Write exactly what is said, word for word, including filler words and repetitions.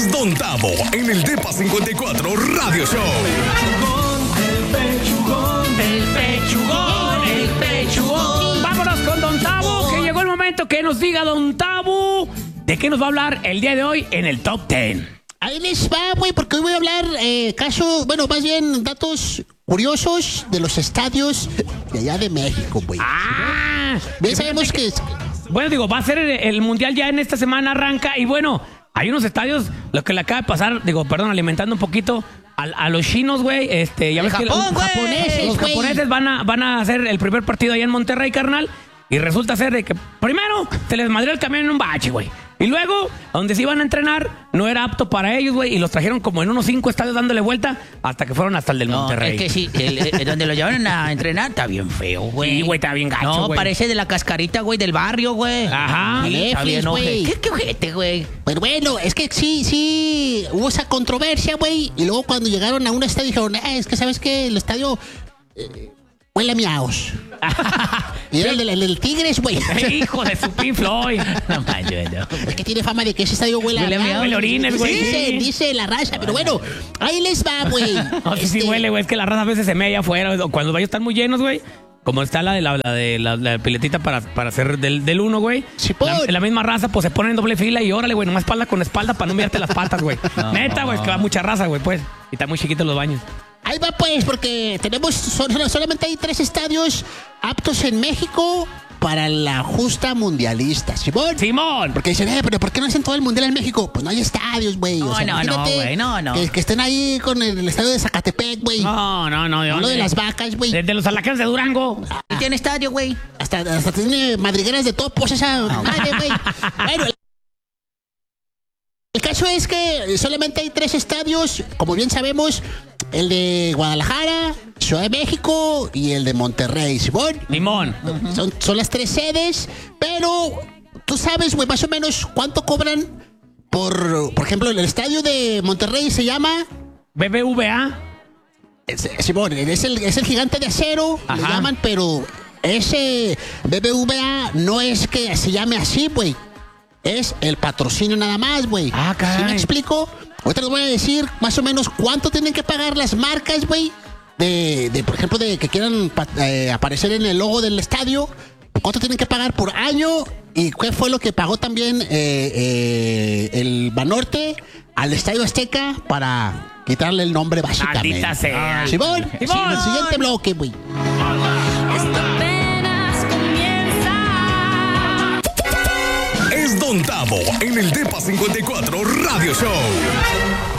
Es Don Tavo en el Depa cincuenta y cuatro Radio Show. El pechugón, el pechugón, el pechugón. Vámonos con Don Tavo, que llegó el momento que nos diga Don Tavo de qué nos va a hablar el día de hoy en el Top diez. Ahí les va, güey, porque hoy voy a hablar eh, casos, bueno, más bien datos curiosos de los estadios de allá de México, güey. Ah, Bien sabemos que... bueno, digo, va a ser el, el Mundial ya en esta semana, arranca. Y bueno, hay unos estadios, lo que le acaba de pasar, digo, perdón, alimentando un poquito a, a los chinos, güey. Este, ya El ves que Japón, los güey. japoneses, los Güey. japoneses van a, van a hacer el primer partido allá en Monterrey, carnal. Y resulta ser de que primero se les madrió el camión en un bache, güey. Y luego, donde se iban a entrenar, no era apto para ellos, güey. Y los trajeron como en unos cinco estadios dándole vuelta hasta que fueron hasta el del No, Monterrey. es que sí, el, el- donde lo llevaron a entrenar está bien feo, güey. Sí, güey, está bien gacho, No, güey. parece de la cascarita, güey, del barrio, güey. Ajá. Sí, está Netflix, bien, güey. ojete. ¿Qué, qué ojete, güey? Pero bueno, es que sí, sí, hubo esa controversia, güey. Y luego cuando llegaron a un estadio dijeron, ah, es que ¿sabes qué? El estadio eh, huele a miaos. Y era el del, el del Tigres, güey. Hijo de su Pink Floyd. No manches, no. Es que tiene fama de que ese estadio huele, Huele a miaos. miaos. Huele a orines, güey. Dice, dice la raza, pero bueno, ahí les va, güey. No, sí, sí Este, huele, güey. Es que la raza a veces se mea allá afuera. O cuando los baños están muy llenos, güey. Como está la de la, la de la, la piletita para, para hacer del, del uno, güey. Sí, por- la, la misma raza, pues se ponen en doble fila y órale, güey. Nomás espalda con espalda para no mirarte las patas, güey. Neta, güey. Es que va mucha raza, güey, pues. Y están muy chiquitos los baños. Ahí va pues, porque tenemos sol- solamente hay tres estadios aptos en México para la justa mundialista, ¿Simón? ¡Simón! Porque dicen, eh, pero ¿por qué no hacen todo el mundial en México? Pues no hay estadios, güey. No, no, no, imagínate güey, no, no. Que, que estén ahí con el, el estadio de Zacatepec, güey. No, no, no. ¿De No lo dónde? de las vacas, güey. De, de los alacanes de Durango. ¿Y tiene estadio, güey? Hasta, hasta tiene madrigueras de topos esa madre, güey. Bueno, el- el caso es que solamente hay tres estadios, como bien sabemos, el de Guadalajara, Ciudad de México y el de Monterrey, ¿Simón? Limón. Son, son las tres sedes, pero tú sabes, güey, más o menos cuánto cobran por, por ejemplo, el estadio de Monterrey se llama, B B V A. es- Simón, es el, es el gigante de acero, le Ajá. llaman, pero ese B B V A no es que se llame así, güey. Es el patrocinio nada más, güey. Ah, caray. ¿Sí me explico? Ahorita les voy a decir más o menos cuánto tienen que pagar las marcas, güey, de, de, por ejemplo, de que quieran pa- eh, aparecer en el logo del estadio. ¿Cuánto tienen que pagar por año? ¿Y qué fue lo que pagó también eh, eh, el Banorte al Estadio Azteca para quitarle el nombre, básicamente? Maldita sea. Simón, Simón. sí, el siguiente bloque, güey. Esto apenas comienza. Es Don Tavo en el Depa cincuenta y cuatro Radio Show.